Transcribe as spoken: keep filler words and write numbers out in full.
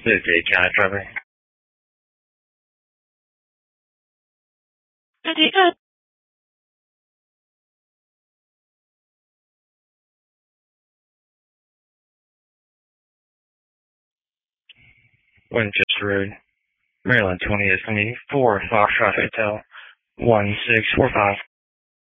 This is a County driver. Winchester Road, Maryland twenty is going to be four Foxtrot Hotel, one six four five.